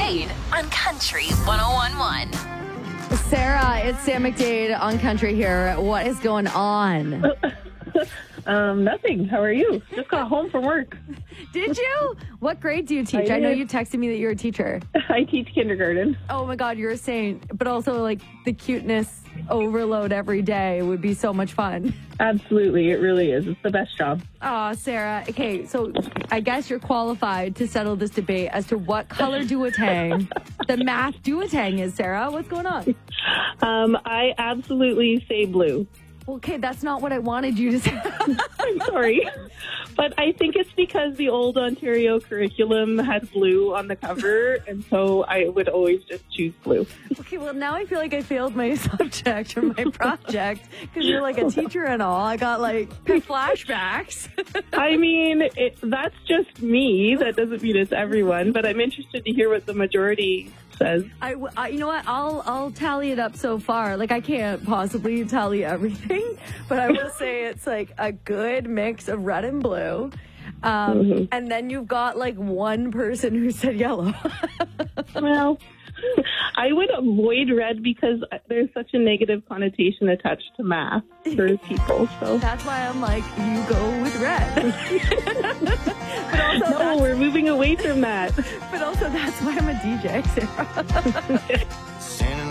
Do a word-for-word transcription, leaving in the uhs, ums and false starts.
McDade on Country one oh one point one. Sarah, it's Sam McDade on Country here. What is going on? Um, nothing. How are you? Just got home from work. Did you? What grade do you teach? I, I know you texted me that you're a teacher. I teach kindergarten. Oh my God, you're a saint. But also, like, the cuteness overload every day would be so much fun. Absolutely. It really is. It's the best job. Oh, Sarah. Okay, so I guess you're qualified to settle this debate as to what color duotang the math duotang is, Sarah. What's going on? Um, I absolutely say blue. Okay, that's not what I wanted you to say. I'm sorry. But I think it's because the old Ontario curriculum had blue on the cover, and so I would always just choose blue. Okay, well, now I feel like I failed my subject or my project because you're like a teacher and all. I got like flashbacks. I mean, it, that's just me. That doesn't mean it's everyone, but I'm interested to hear what the majority says. I, I, you know what? I'll I'll tally it up so far. Like, I can't possibly tally everything, but I will say it's like a good mix of red and blue. Um, mm-hmm. And then you've got like one person who said yellow. Well, I would avoid red because there's such a negative connotation attached to math for people. So that's why I'm like, you go with red. But also, no, we're moving away from that. But also, that's why I'm a D J, Sarah.